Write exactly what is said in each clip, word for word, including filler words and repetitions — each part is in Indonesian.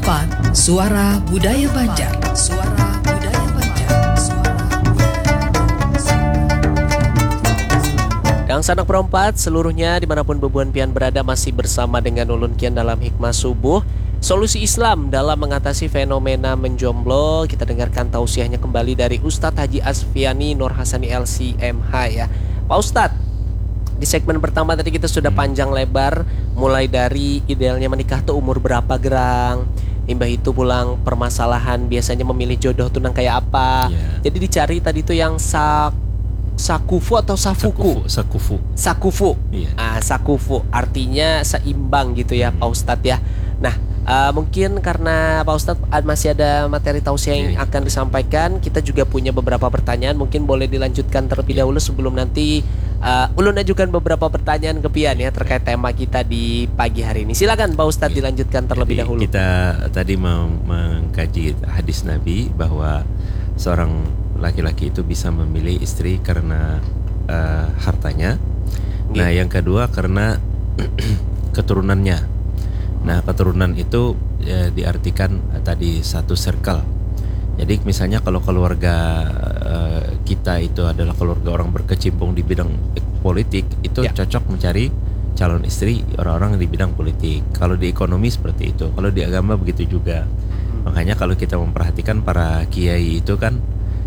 empat Suara Budaya Banjar. Suara Budaya Banjar. Kang Sanak Perempat, seluruhnya dimanapun bebuan pian berada masih bersama dengan Ulun Kian dalam Hikmah Subuh. Solusi Islam dalam mengatasi fenomena menjomblo. Kita dengarkan tausiahnya kembali dari Ustadz Haji Asfiani Nur Hasani L C M H ya. Pak Ustadz, di segmen pertama tadi kita sudah panjang lebar, mulai dari idealnya menikah tuh umur berapa gerang, imbah itu pulang permasalahan biasanya memilih jodoh tuh nang kayak apa. Yeah. Jadi dicari tadi tuh yang sak sakufu atau safuku. Sakufu. Sakufu. Yeah. Ah, sakufu artinya seimbang gitu ya, hmm. Pak Ustadz ya. Nah, uh, mungkin karena Pak Ustadz masih ada materi tausiah yang yeah, yeah. akan disampaikan, kita juga punya beberapa pertanyaan. Mungkin boleh dilanjutkan terlebih yeah. dahulu sebelum nanti Uh, Ulun ajukan beberapa pertanyaan ke Pian ya terkait tema kita di pagi hari ini. Silakan Pak Ustadz ya. Dilanjutkan terlebih Jadi, dahulu. Kita tadi meng- mengkaji hadis Nabi bahwa seorang laki-laki itu bisa memilih istri karena uh, hartanya. Ya. Nah, yang kedua karena keturunannya. Nah, keturunan itu ya, diartikan uh, tadi satu circle. Jadi misalnya kalau keluarga uh, kita itu adalah keluarga orang berkecimpung di bidang politik, itu ya. cocok mencari calon istri orang-orang di bidang politik. Kalau di ekonomi seperti itu, kalau di agama begitu juga. Hmm. Makanya kalau kita memperhatikan para kiai itu kan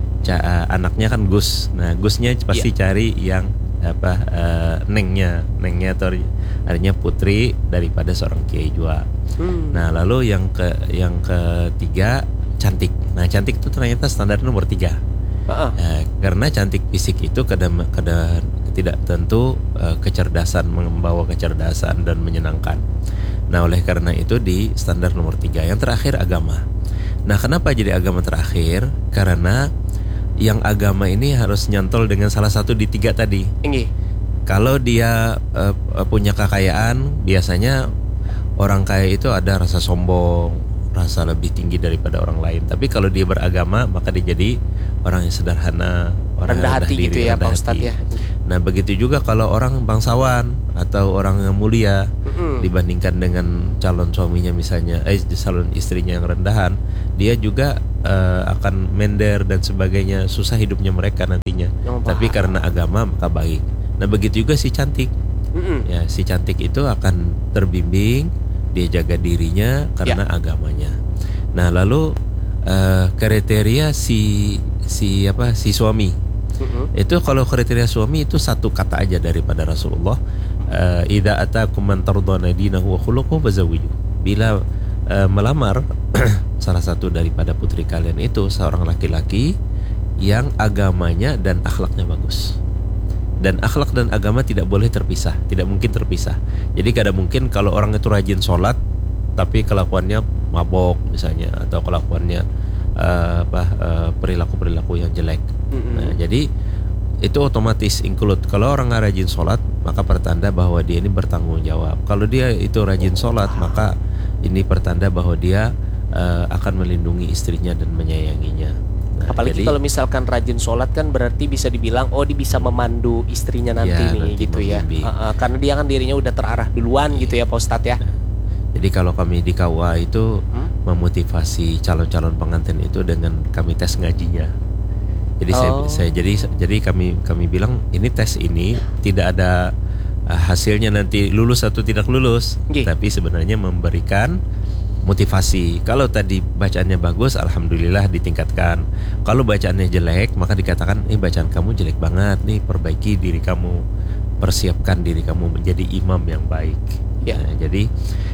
ca- anaknya kan Gus. Nah, Gusnya pasti ya. cari yang apa uh, nengnya, nengnya atau artinya putri daripada seorang kiai juga. Hmm. Nah, lalu yang ke yang ketiga cantik. Nah, cantik itu ternyata standar nomor tiga. Uh-uh. Nah, karena cantik fisik itu kadang kadang tidak tentu uh, kecerdasan, membawa kecerdasan dan menyenangkan. Nah, oleh karena itu di standar nomor tiga. Yang terakhir agama. Nah, kenapa jadi agama terakhir? Karena yang agama ini harus nyantol dengan salah satu di tiga tadi. Ini. Kalau dia uh, punya kekayaan, biasanya orang kaya itu ada rasa sombong, rasa lebih tinggi daripada orang lain. Tapi kalau dia beragama, maka dia jadi orang yang sederhana, orang rendah yang rendah hati diri, gitu ya Pak Ustadz ya. Nah, begitu juga kalau orang bangsawan atau orang yang mulia, mm-hmm. dibandingkan dengan calon suaminya misalnya, eh calon istrinya yang rendahan, dia juga uh, akan mender dan sebagainya, susah hidupnya mereka nantinya. Oh, tapi karena agama maka baik. Nah, begitu juga si cantik. Mm-hmm. Ya, si cantik itu akan terbimbing, dia jaga dirinya karena ya. agamanya. Nah, lalu uh, kriteria si si apa si suami uh-huh. itu kalau kriteria suami itu satu kata aja daripada Rasulullah, uh, idza atakum man tardawna dinahu wa khuluquhu fazawwiju. Bila uh, melamar salah satu daripada putri kalian itu seorang laki-laki yang agamanya dan akhlaknya bagus. Dan akhlak dan agama tidak boleh terpisah, tidak mungkin terpisah. Jadi kadang mungkin kalau orang itu rajin sholat, tapi kelakuannya mabok misalnya, atau kelakuannya uh, apa uh, perilaku-perilaku yang jelek. Mm-hmm. Nah, jadi itu otomatis include. Kalau orang nggak rajin sholat, maka pertanda bahwa dia ini bertanggung jawab. Kalau dia itu rajin sholat, maka ini pertanda bahwa dia uh, akan melindungi istrinya dan menyayanginya. Nah, apalagi jadi, kalau misalkan rajin sholat kan berarti bisa dibilang oh dia bisa memandu istrinya nanti ya, nih nanti gitu ya. Uh, uh, karena dia kan dirinya udah terarah duluan iya. gitu ya Pak Ustadz ya. Nah, jadi kalau kami di K U A itu hmm? memotivasi calon-calon pengantin itu dengan kami tes ngajinya. Jadi oh. saya, saya jadi jadi kami kami bilang ini tes ini tidak ada uh, hasilnya nanti lulus atau tidak lulus, Gih. tapi sebenarnya memberikan motivasi. Kalau tadi bacaannya bagus, alhamdulillah ditingkatkan. Kalau bacaannya jelek, maka dikatakan, eh bacaan kamu jelek banget nih, perbaiki diri kamu, persiapkan diri kamu menjadi imam yang baik. Ya. Nah, jadi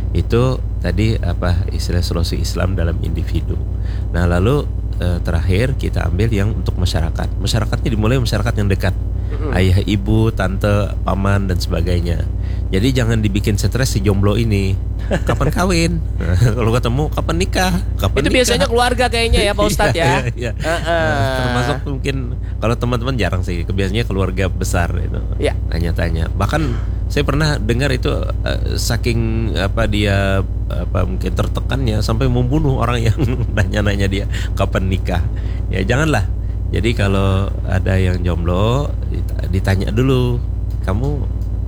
itu tadi apa istilah solusi Islam dalam individu. Nah, lalu eh, terakhir kita ambil yang untuk masyarakat. Masyarakatnya dimulai masyarakat yang dekat. Mm-hmm. Ayah, ibu, tante, paman dan sebagainya. Jadi jangan dibikin stres si jomblo ini. Kapan kawin? Kalau ketemu kapan nikah? Kapan itu nikah? Biasanya keluarga kayaknya ya Pak Ustadz ya. Iya, iya. Uh-uh. Nah, termasuk mungkin kalau teman-teman jarang sih. Biasanya keluarga besar itu. Ya. Tanya-tanya. Bahkan saya pernah dengar itu uh, saking apa dia apa mungkin tertekannya sampai membunuh orang yang nanya-nanya dia kapan nikah. Ya janganlah. Jadi kalau ada yang jomblo ditanya dulu, kamu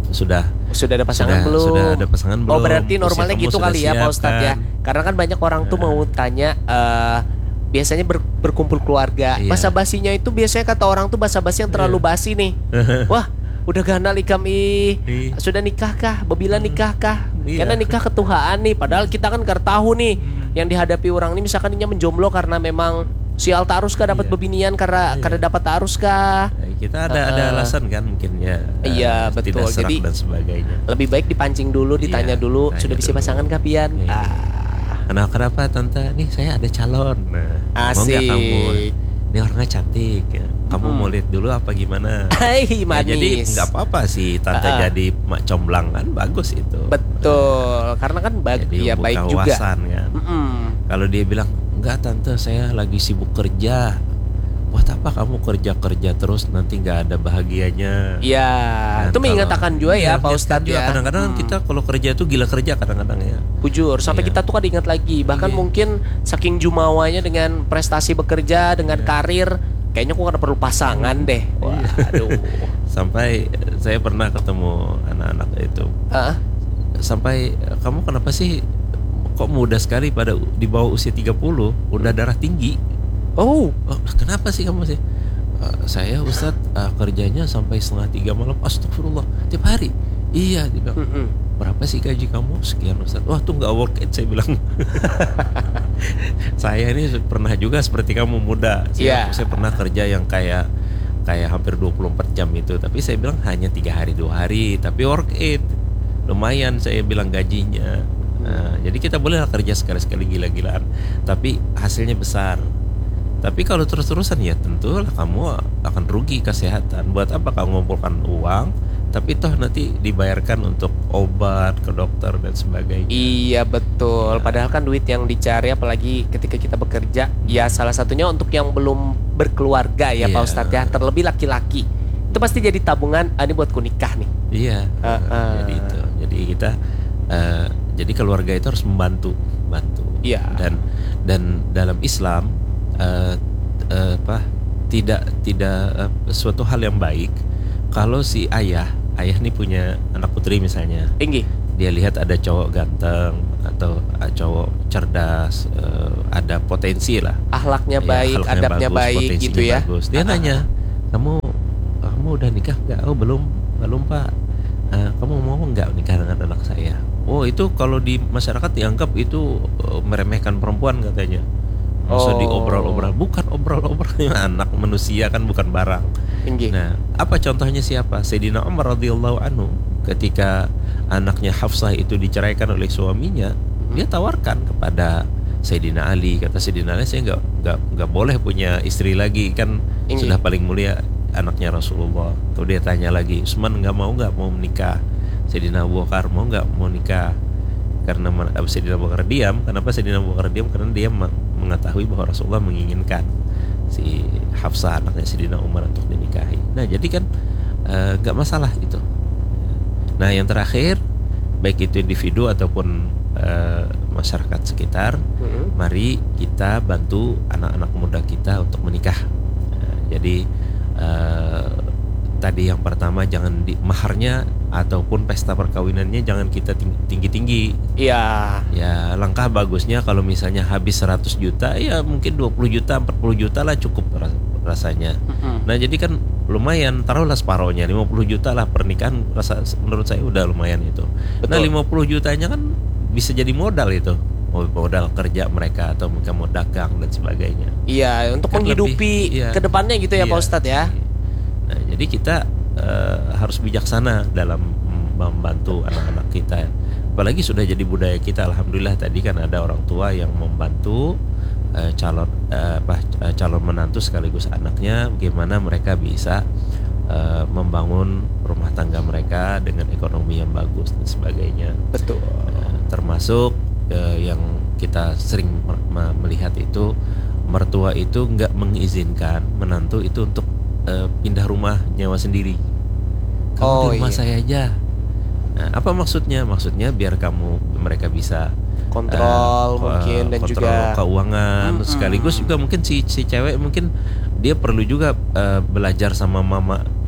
sudah Sudah ada pasangan sudah, belum? Sudah ada pasangan belum? Oh berarti Usia normalnya kamu gitu sudah kali ya siap Pak Ustadz ya. kan? Karena kan banyak orang tuh mau tanya eh, biasanya ber- berkumpul keluarga. Iya. Basa basinya itu biasanya kata orang tuh basa basi yang terlalu Iya. basi nih. Wah, udah ganal ikam ih. Iya. Sudah nikah kah? Babila nikah kah? Iya. Karena nikah ketuhaan nih. Padahal kita kan nggak tahu nih yang dihadapi orang ini, misalkan dia menjomblo karena memang sial tarus kah dapat Iya. bebinian karena Iya. karena dapat tarus kah? Ya, kita ada ada Uh-uh. alasan kan mungkin ya. Iya, eh, betul. Tidak serak Jadi, dan sebagainya. Lebih baik dipancing dulu, ditanya Iya, dulu, tanya sudah bisa dulu. pasangan kah Pian? Iya. Ah, Kenapa kenapa tante? Nih saya ada calon. Nah, mau nggak asik. kamu? Ini orangnya cantik. Ya. Kamu Hmm. mau lihat dulu apa gimana? Hai, Ya, manis. jadi nggak apa-apa sih tante Uh-uh. jadi mak comblang kan bagus itu. Betul, karena kan bag, Jadi ya membuka baik juga. wawasan kan. Mm-mm. Kalau dia bilang enggak tante saya lagi sibuk kerja. Buat apa kamu kerja-kerja terus nanti nggak ada bahagianya? Iya, Kan itu kalau- mengingatkan juga ya Iya, Pak mengingatkan Ustadz juga. ya. Kadang-kadang Hmm. kita kalau kerja itu gila kerja kadang-kadang ya. Jujur, sampai Iya. kita tuh kan ingat lagi. Bahkan Iya. mungkin saking jumawanya dengan prestasi bekerja, dengan Iya. karir, kayaknya aku kan perlu pasangan deh. Waduh. Sampai eh, saya pernah ketemu anak-anak itu. Ah, Sampai eh, kamu kenapa sih kok muda sekali pada u- di bawah usia tiga puluh udah darah tinggi? oh, Oh, kenapa sih kamu sih? "Eh, saya Ustadz eh, kerjanya sampai setengah tiga malam. Astagfirullah, tiap hari. Iya, dia bilang. mm-mm. Berapa sih gaji kamu? Sekian Ustadz. Wah tuh nggak work it, saya bilang. Saya ini pernah juga seperti kamu muda. Saya, Iya. saya pernah kerja yang kayak kayak hampir dua puluh empat jam itu. Tapi saya bilang hanya tiga hari dua hari. Tapi work it. Lumayan saya bilang gajinya. Nah, jadi kita boleh lah kerja sekali-sekali gila-gilaan. Tapi hasilnya besar. Tapi kalau terus-terusan ya tentu lah kamu akan rugi kesehatan. Buat apa kamu ngumpulkan uang tapi toh nanti dibayarkan untuk obat ke dokter dan sebagainya. Iya betul. Ya. Padahal kan duit yang dicari apalagi ketika kita bekerja, ya salah satunya untuk yang belum berkeluarga ya Pak Iya. Ustadz ya. Terlebih laki-laki. Itu pasti jadi tabungan, ah, ini buatku nikah nih. Iya. Uh, uh. Jadi itu. Jadi kita eh, jadi keluarga itu harus membantu, bantu. Iya. Dan dan dalam Islam eh, eh, apa tidak tidak eh, suatu hal yang baik kalau si ayah ayah nih punya anak putri misalnya, Tinggi. dia lihat ada cowok ganteng atau ah, cowok cerdas, eh, ada potensi lah. Akhlaknya Ya, baik, akhlaknya adabnya bagus, baik potensinya gitu ya. bagus. Dia Ah, nanya, kamu kamu udah nikah nggak? Oh belum, belum Pak. "Eh, kamu mau nggak nikah dengan anak saya?" Oh itu kalau di masyarakat dianggap itu eh, meremehkan perempuan katanya. Masa Oh. diobrol-obrol? Bukan obrol-obrol, anak manusia kan bukan barang. Tinggi. Nah, apa contohnya siapa? Sayyidina Umar radhiyallahu anhu ketika anaknya Hafsah itu diceraikan oleh suaminya, dia tawarkan kepada Sayyidina Ali, kata Sayyidina Ali, saya nggak nggak nggak boleh punya istri lagi kan, Ini. sudah paling mulia anaknya Rasulullah. Tuh dia tanya lagi, Utsman nggak mau nggak mau menikah? Sayyidina Abu Bakar mau nggak mau nikah? Karena man- Sayyidina Abu Bakar diam. Kenapa Sayyidina Abu Bakar diam? Karena dia ma- mengetahui bahwa Rasulullah menginginkan si Hafsah anaknya Sayyidina Umar untuk dinikahi. Nah jadi kan eh, nggak masalah itu. Nah yang terakhir, baik itu individu ataupun eh, masyarakat sekitar, Mm-mm. mari kita bantu anak-anak muda kita untuk menikah. Nah, jadi eh, tadi yang pertama jangan di maharnya ataupun pesta perkawinannya jangan kita ting- tinggi-tinggi. Iya. Ya langkah bagusnya kalau misalnya habis seratus juta, ya mungkin dua puluh juta, empat puluh juta lah cukup ras- rasanya. Mm-mm. Nah jadi kan lumayan, taruhlah separohnya, lima puluh juta lah pernikahan, rasa, menurut saya udah lumayan itu. Nah Betul. lima puluh jutanya kan bisa jadi modal itu, modal kerja mereka atau mereka mau dagang dan sebagainya. Iya, untuk Kan menghidupi lebih, iya. kedepannya gitu ya Iya. Pak Ustadz ya. Nah jadi kita eh, harus bijaksana dalam membantu anak-anak kita. Apalagi sudah jadi budaya kita, alhamdulillah tadi kan ada orang tua yang membantu eh, calon eh, apa eh, calon menantu sekaligus anaknya, bagaimana mereka bisa eh, membangun rumah tangga mereka dengan ekonomi yang bagus dan sebagainya. Betul. Eh, termasuk eh, yang kita sering mer- me- melihat itu, mertua itu nggak mengizinkan menantu itu untuk eh, pindah rumah nyawa sendiri. Kamu Oh, di rumah iya. saya aja. Nah, apa maksudnya? Maksudnya biar kamu mereka bisa Kontrol eh, mungkin dan kontrol juga keuangan, Mm-mm. sekaligus juga mungkin si si cewek mungkin dia perlu juga eh, belajar sama mama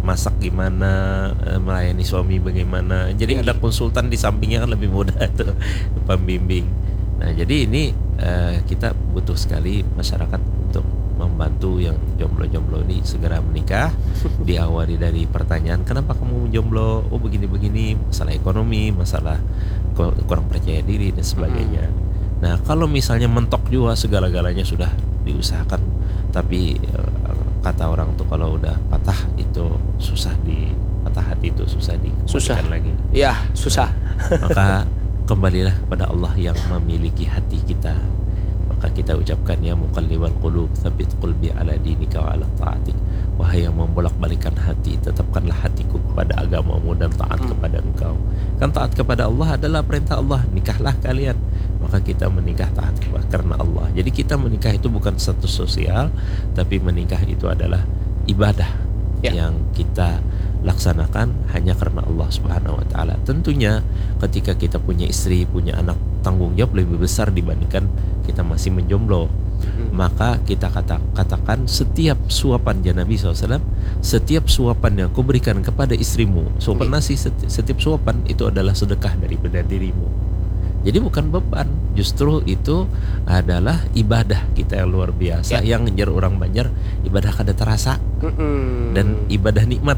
masak gimana, uh, melayani suami bagaimana. Jadi ada konsultan di sampingnya kan lebih mudah tuh, pembimbing. Nah jadi ini uh, kita butuh sekali masyarakat untuk membantu yang jomblo-jomblo ini segera menikah. Diawali dari pertanyaan, kenapa kamu jomblo? Oh begini-begini, masalah ekonomi, masalah kurang percaya diri dan sebagainya. Nah kalau misalnya mentok juga segala-galanya sudah diusahakan, tapi kata orang tuh kalau udah patah itu susah di patah hati itu susah dikembalikan lagi. Ya susah. Maka kembalilah kepada Allah yang memiliki hati kita. Maka kita ucapkan, ya muqallibal qulub tsabbit qalbi ala dinika wa ala ta'atik. Wahai yang membolak-balikan hati, tetapkanlah hatiku kepada agamamu dan taat hmm. kepada engkau. Kan taat kepada Allah adalah perintah Allah, nikahlah kalian. Maka kita menikah taat karena Allah. Jadi kita menikah itu bukan status sosial, tapi menikah itu adalah ibadah ya. yang kita laksanakan hanya karena Allah Subhanahu wa taala. Tentunya ketika kita punya istri, punya anak, tanggung jawab lebih besar dibandingkan kita masih menjomblo. Hmm. Maka kita kata, katakan setiap suapan ya Nabi shallallahu alaihi wasallam, setiap suapan yang kau berikan kepada istrimu, suapan nasi, setiap, setiap suapan itu adalah sedekah daripada dirimu. Jadi bukan beban, justru itu adalah ibadah kita yang luar biasa ya. Yang ngejar orang Banjar, ibadah kada terasa mm-mm. dan ibadah nikmat.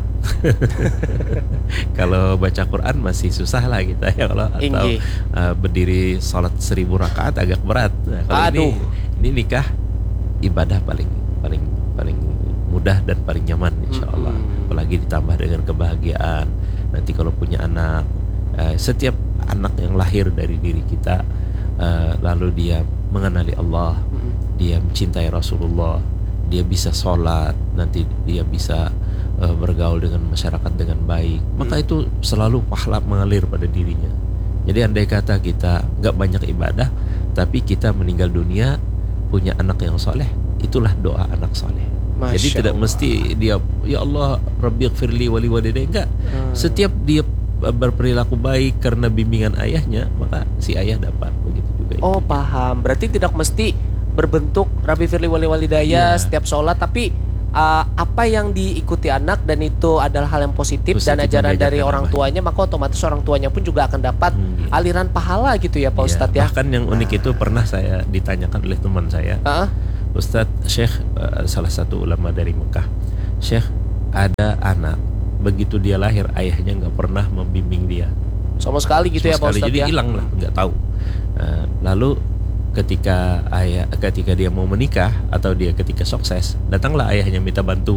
Kalau baca Quran masih susah lah kita ya, kalau atau uh, berdiri sholat seribu rakaat agak berat. Nah, kalau Aduh. ini ini nikah ibadah paling paling paling mudah dan paling nyaman insya Allah. Mm-hmm. Apalagi ditambah dengan kebahagiaan. Nanti kalau punya anak, uh, setiap anak yang lahir dari diri kita, uh, lalu dia mengenali Allah, mm-hmm. dia mencintai Rasulullah, dia bisa sholat, nanti dia bisa uh, bergaul dengan masyarakat dengan baik, mm-hmm. maka itu selalu pahala mengalir pada dirinya. Jadi andai kata kita nggak banyak ibadah, tapi kita meninggal dunia punya anak yang soleh, itulah doa anak soleh. Masya Jadi Allah. Tidak mesti dia, ya Allah Rabbighfirli wali walidayya, enggak. Hmm. Setiap dia berperilaku baik karena bimbingan ayahnya, maka si ayah dapat. Begitu juga. Oh ini. Paham. Berarti tidak mesti berbentuk Rabbi firli wali walidayya ya. Setiap sholat, tapi uh, apa yang diikuti anak dan itu adalah hal yang positif, positif dan ajaran dari orang tuanya, maka otomatis orang tuanya pun juga akan dapat hmm, gitu. aliran pahala gitu ya Pak ya, Ustadz ya. Bahkan yang unik nah. itu pernah saya ditanyakan oleh teman saya, uh-uh. Ustadz Syekh, uh, salah satu ulama dari Mekah, Syekh, ada anak begitu dia lahir ayahnya nggak pernah membimbing dia sama sekali gitu sama ya Pak Ustadz, jadi hilang lah, nggak tahu. Uh, lalu ketika ayah ketika dia mau menikah atau dia ketika sukses, datanglah ayahnya minta bantu.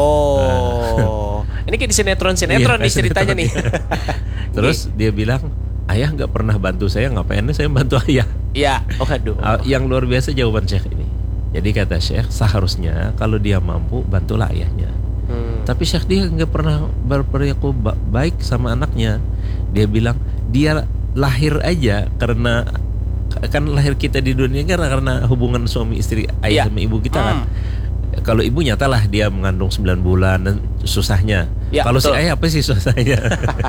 Oh, uh, ini kayak di sinetron-sinetron nih ceritanya nih. Terus dia bilang, ayah nggak pernah bantu saya, ngapain saya bantu ayah? Iya, oh aduh. Uh, yang luar biasa jawaban Syekh ini. Jadi kata Syekh, seharusnya kalau dia mampu bantulah ayahnya. Hmm. Tapi Syekh dia nggak pernah berperilaku baik sama anaknya. Dia bilang dia lahir aja karena kan lahir kita di dunia kan karena hubungan suami istri ayah ya. sama ibu kita kan. Hmm. Kalau ibu nyatalah dia mengandung sembilan bulan dan susahnya. Ya, kalau si ayah apa sih susahnya?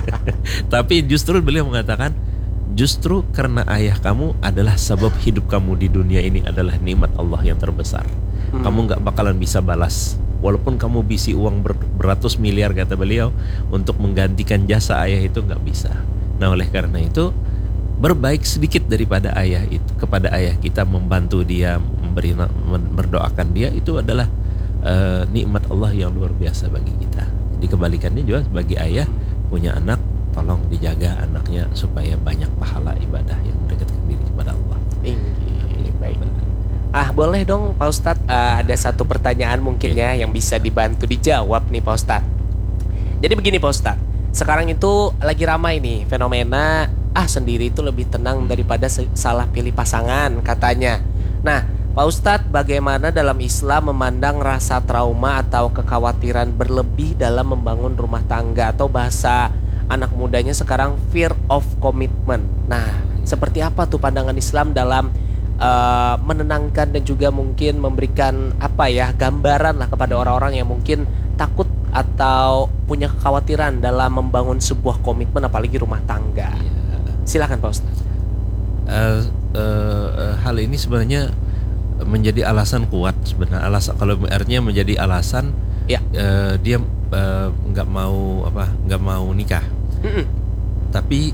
Tapi justru beliau mengatakan, justru karena ayah kamu adalah sebab hidup kamu di dunia ini adalah nikmat Allah yang terbesar. Hmm. Kamu nggak bakalan bisa balas. Walaupun kamu bisi uang ber, beratus miliar kata beliau, untuk menggantikan jasa ayah itu nggak bisa. Nah oleh karena itu berbaik sedikit daripada ayah itu kepada ayah kita, membantu dia, memberi, mendoakan dia, itu adalah uh, nikmat Allah yang luar biasa bagi kita. Jadi kebalikannya juga bagi ayah punya anak, tolong dijaga anaknya supaya banyak pahala ibadah yang mendekatkan diri kepada Allah. Tinggi, baik. Ah boleh dong Pak Ustadz, uh, ada satu pertanyaan mungkin okay. ya yang bisa dibantu dijawab nih Pak Ustadz. Jadi begini Pak Ustadz, sekarang itu lagi ramai nih fenomena ah sendiri itu lebih tenang daripada salah pilih pasangan katanya. Nah Pak Ustadz, bagaimana dalam Islam memandang rasa trauma atau kekhawatiran berlebih dalam membangun rumah tangga, atau bahasa anak mudanya sekarang fear of commitment. Nah seperti apa tuh pandangan Islam dalam Uh, menenangkan dan juga mungkin memberikan apa ya gambaran lah kepada orang-orang yang mungkin takut atau punya kekhawatiran dalam membangun sebuah komitmen apalagi rumah tangga. Ya. Silakan Pak Ustadz. Uh, uh, uh, hal ini sebenarnya menjadi alasan kuat sebenarnya, alasan kalau artinya menjadi alasan ya. uh, dia uh, nggak mau apa nggak mau nikah. Mm-mm. Tapi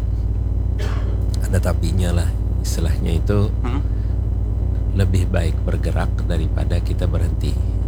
ada tapinya lah, istilahnya itu Mm. lebih baik bergerak daripada kita berhenti.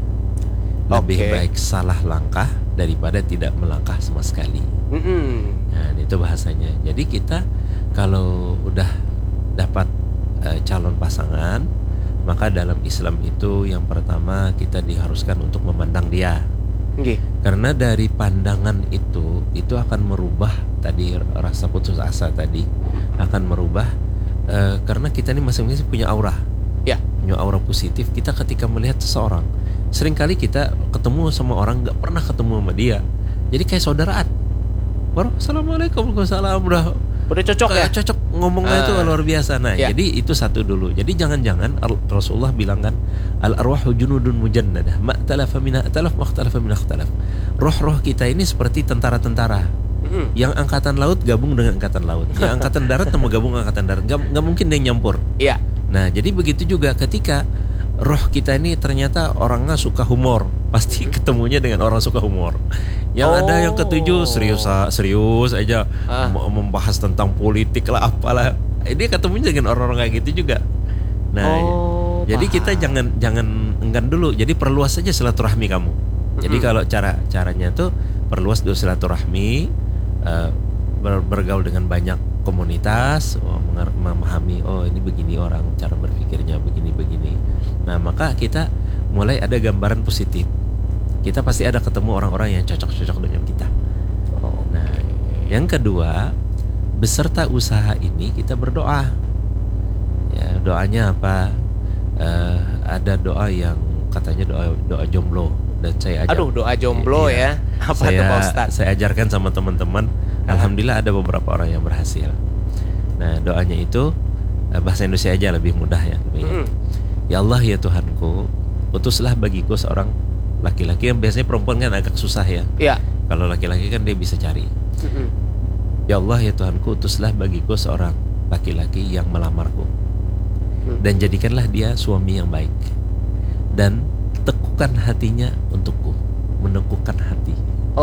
Lebih Oke. baik salah langkah daripada tidak melangkah sama sekali. Mm-mm. Nah, itu bahasanya. Jadi kita kalau udah dapat uh, calon pasangan, maka dalam Islam itu yang pertama kita diharuskan untuk memandang dia. Nggih. Karena dari pandangan itu itu akan merubah tadi rasa putus asa tadi akan merubah uh, karena kita ini masing-masing punya aura. Ya. Punya aura positif. Kita ketika melihat seseorang, seringkali kita ketemu sama orang nggak pernah ketemu sama dia. Jadi kayak saudaraan. Baru assalamualaikum, waalaikumsalam, udah Udah cocok ya? kayak cocok ngomongnya itu Ah. luar biasa. Nah, Ya. jadi itu satu dulu. Jadi jangan-jangan Al- Rasulullah bilang kan, al arwahu junudun mujannadah, ma talafa minha talaf wa ikhtalafa minha ikhtalaf. Roh-roh kita ini seperti tentara-tentara. Mm-mm. Yang angkatan laut gabung dengan angkatan laut, yang angkatan darat mau gabung dengan angkatan darat. Gak, gak mungkin dia nyampur. Iya. Nah, jadi begitu juga ketika roh kita ini ternyata orangnya suka humor, pasti ketemunya dengan orang suka humor. Yang Oh. ada yang ketujuh serius serius aja Ah. mau membahas tentang politik lah apalah. Eh, Dia ketemunya dengan orang-orang kayak gitu juga. Nah, Oh, jadi paham. kita jangan jangan enggan dulu. Jadi perluas saja silaturahmi kamu. Jadi Mm-mm. kalau cara caranya tuh perluas dulu silaturahmi, eh, ber- bergaul dengan banyak komunitas, oh, mengar- memahami oh ini begini orang cara berpikirnya begini begini. Nah, maka kita mulai ada gambaran positif. Kita pasti ada ketemu orang-orang yang cocok-cocok dengan kita. Oh. Nah, yang kedua, beserta usaha ini kita berdoa. Ya, doanya apa? Eh, ada doa yang katanya doa doa jomblo dan saya ajar. Aduh, doa jomblo Iya. ya. Apa saya, tuh Pak Ustadz? Saya ajarkan sama teman-teman. Alhamdulillah ada beberapa orang yang berhasil. Nah, doanya itu eh, bahasa Indonesia aja lebih mudah ya. Mm-mm. Ya Allah ya Tuhanku, utuslah bagiku seorang laki-laki. Yang biasanya perempuan kan agak susah ya. Iya. Kalau laki-laki kan dia bisa cari. Mm-mm. Ya Allah ya Tuhanku, utuslah bagiku seorang laki-laki yang melamarku, Hmm. dan jadikanlah dia suami yang baik, dan teguhkan hatinya untukku, menegukkan hati.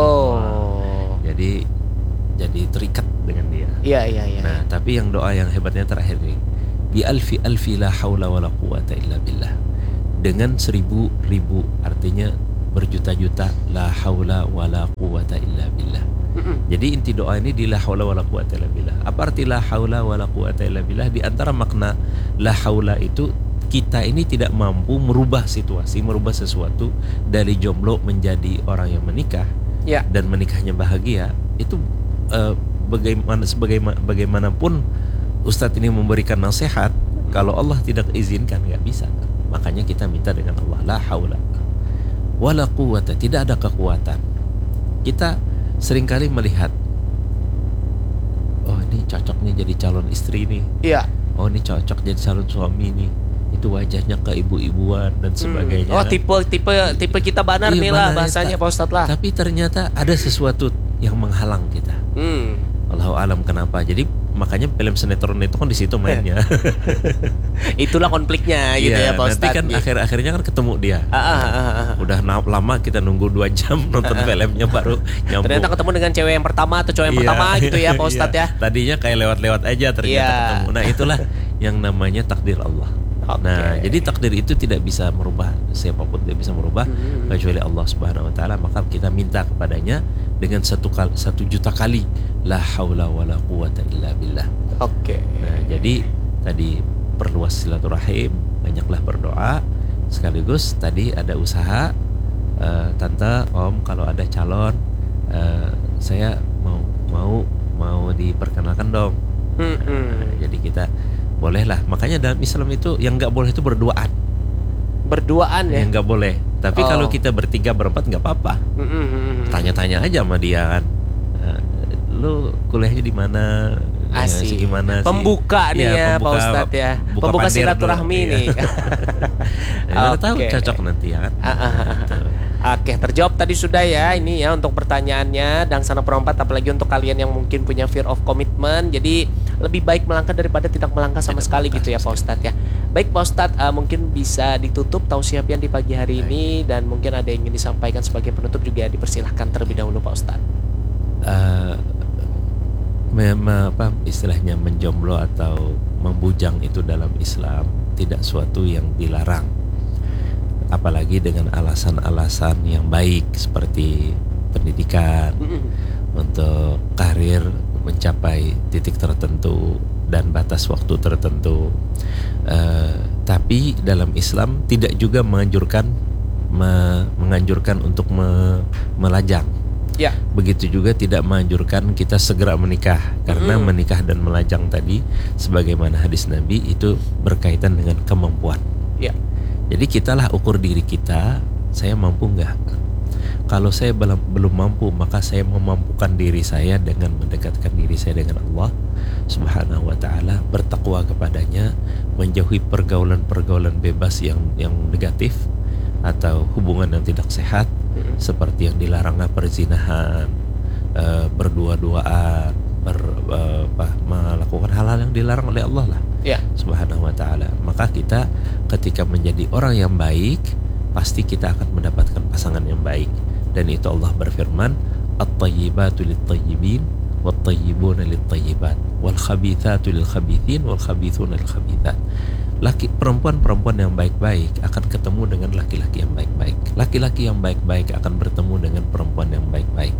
Oh. Jadi jadi terikat dengan dia. Iya, iya, iya. Nah, tapi yang doa yang hebatnya terakhir nih, bi alfi alfi la haula wala quwata illa billah. Dengan seribu ribu, artinya berjuta-juta, la haula wala quwata illa billah. Mm-mm. Jadi inti doa ini di la haula wala quwata illa billah. Apa arti la haula wala quwata illa billah? Di antara makna la haula itu, kita ini tidak mampu merubah situasi, merubah sesuatu dari jomblo menjadi orang yang menikah, Ya. dan menikahnya bahagia. Itu eh, bagaimana sebagaimana bagaimanapun Ustadz ini memberikan nasihat, kalau Allah tidak izinkan nggak bisa. Makanya kita minta dengan Allah, la haula wala quwata, tidak ada kekuatan. Kita seringkali melihat, oh ini cocok nih jadi calon istri nih, Iya. oh ini cocok jadi calon suami nih, itu wajahnya keibu-ibuan dan sebagainya. Hmm. Oh, tipe tipe tipe kita banar Iya, nih lah banar, bahasanya ta- Pak Ustadz lah. Tapi ternyata ada sesuatu yang menghalang kita. Hmm. Allahu alam kenapa. Jadi makanya film sinetron itu kan di situ mainnya. Itulah konfliknya gitu ya Iya, Pak nanti Ustadz. kan akhir-akhirnya kan ketemu dia. Ah, ah, ah, ah, ah. Udah na- lama kita nunggu dua jam nonton filmnya baru nyambung. Ternyata ketemu dengan cewek yang pertama atau cowok yang Iya, pertama gitu ya Pak iya. Ustadz ya. Tadinya kayak lewat-lewat aja, ternyata Iya. ketemu. Nah, itulah yang namanya takdir Allah. Oke. Nah, jadi takdir itu tidak bisa merubah, siapapun tidak bisa merubah Hmm. kecuali Allah Subhanahu wa taala. Maka kita minta kepadanya dengan satu kali, satu juta kali, la haula wala quwata illa billah. Oke. Nah, jadi tadi perluas silaturahim, banyaklah berdoa, sekaligus tadi ada usaha. eh, tante, om, kalau ada calon, eh, saya mau mau mau diperkenalkan dong. Hmm, hmm. Nah, jadi kita bolehlah. Makanya dalam Islam itu yang nggak boleh itu berduaan, Berduaan ya. yang nggak boleh. Tapi Oh. kalau kita bertiga berempat nggak apa-apa. Hmm, hmm, hmm. Tanya-tanya aja sama dia kan, eh, lu kuliahnya di mana? Eh, Asik. Gimana sih? Pembuka nih Iya, ya Pak pembuka- Ustadz ya. buka Pembuka pandir silaturahmi dulu, nih. iya. Ya, mana tahu Oke. cocok nanti ya kan. Ah, ah, ah, ah. Gitu. Oke, terjawab tadi sudah ya ini ya untuk pertanyaannya dan sana perempat, apalagi untuk kalian yang mungkin punya fear of commitment. Jadi lebih baik melangkah daripada tidak melangkah sama Tidak sekali melangkah gitu ya Pak sama Ustadz ya. Baik Pak Ustadz, uh, mungkin bisa ditutup tausiah pian di pagi hari Baik. ini, dan mungkin ada yang ingin disampaikan sebagai penutup juga dipersilahkan terlebih dahulu Pak Ustadz. Uh, me, me, apa istilahnya menjomblo atau membujang itu dalam Islam tidak suatu yang dilarang, apalagi dengan alasan-alasan yang baik seperti pendidikan, Mm-mm. untuk karir mencapai titik tertentu dan batas waktu tertentu. Uh, tapi dalam Islam tidak juga menganjurkan me, menganjurkan untuk me, melajang. Ya. Begitu juga tidak menganjurkan kita segera menikah, karena Mm. menikah dan melajang tadi sebagaimana hadis Nabi itu berkaitan dengan kemampuan. Ya. Jadi kitalah ukur diri kita, saya mampu nggak? Kalau saya belum belum mampu, maka saya memampukan diri saya dengan mendekatkan diri saya dengan Allah Subhanahu wa taala, bertakwa kepadanya, menjauhi pergaulan-pergaulan bebas yang yang negatif atau hubungan yang tidak sehat, Mm-mm. seperti yang dilarang perzinahan, uh, berdua-duaan, ber, uh, apa, melakukan hal-hal yang dilarang oleh Allah lah Ya. Subhanahu wa taala. Maka kita ketika menjadi orang yang baik, pasti kita akan mendapatkan pasangan yang baik. Dan itu Allah berfirman, at-tayyibatu lit-tayyibin wat-tayyibuna lit-tayyibat wal khabithatu lil-khabithin wal khabithuna lil-khabithat. Laki perempuan-perempuan yang baik-baik akan ketemu dengan laki-laki yang baik-baik. Laki-laki yang baik-baik akan bertemu dengan perempuan yang baik-baik.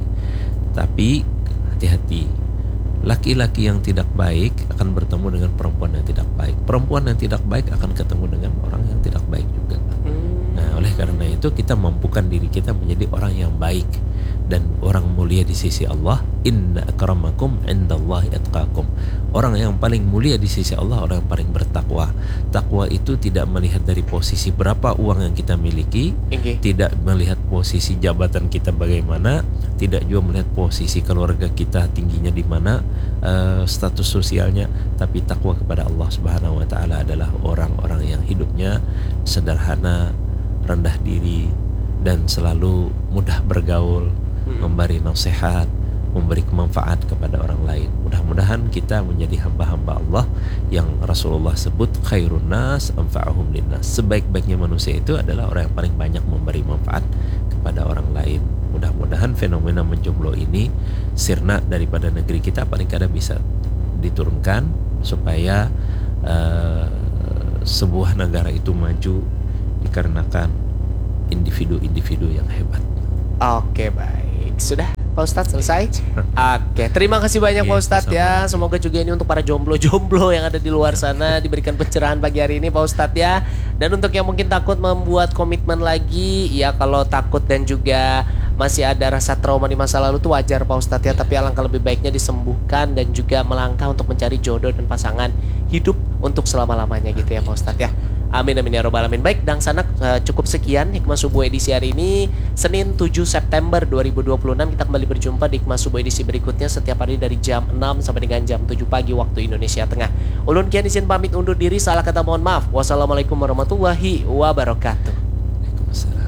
Tapi hati-hati, laki-laki yang tidak baik akan bertemu dengan perempuan yang tidak baik. Perempuan yang tidak baik akan ketemu dengan orang yang tidak baik juga. Nah, oleh karena itu kita mampukan diri kita menjadi orang yang baik dan orang mulia di sisi Allah. Inna akramakum indallahi atqakum. Orang yang paling mulia di sisi Allah orang yang paling bertakwa. Takwa itu tidak melihat dari posisi berapa uang yang kita miliki, Oke. tidak melihat posisi jabatan kita bagaimana, tidak juga melihat posisi keluarga kita tingginya di mana, uh, status sosialnya, tapi takwa kepada Allah Subhanahu wa taala adalah orang-orang yang hidupnya sederhana, rendah diri, dan selalu mudah bergaul, Hmm. memberi nasihat, memberi kemanfaat kepada orang lain. Mudah-mudahan kita menjadi hamba-hamba Allah yang Rasulullah sebut khairun nas anfa'uhum linnas. Sebaik-baiknya manusia itu adalah orang yang paling banyak memberi manfaat kepada orang lain. Mudah-mudahan fenomena menjomblo ini sirna daripada negeri kita, paling kadang bisa diturunkan supaya uh, sebuah negara itu maju dikarenakan individu-individu yang hebat. Oke, baik. Sudah Pak Ustadz selesai? Oke, terima kasih banyak Oke, Pak Ustadz ya. sama-sama. Semoga juga ini untuk para jomblo-jomblo yang ada di luar sana diberikan pencerahan pagi hari ini Pak Ustadz ya. Dan untuk yang mungkin takut membuat komitmen lagi, ya kalau takut dan juga masih ada rasa trauma di masa lalu itu wajar Pak Ustadz ya. Tapi alangkah lebih baiknya disembuhkan dan juga melangkah untuk mencari jodoh dan pasangan hidup untuk selama-lamanya gitu ya Pak Ustadz ya. Amin amin ya robbal alamin. Baik, Dang Sanak, uh, cukup sekian Hikmah Subuh edisi hari ini Senin tujuh September dua ribu dua puluh enam. Kita kembali berjumpa di Hikmah Subuh edisi berikutnya setiap hari dari jam enam sampai dengan jam tujuh pagi waktu Indonesia Tengah. Ulun kian izin pamit undur diri, salah kata mohon maaf. Wassalamualaikum warahmatullahi wabarakatuh. Waalaikumsalam.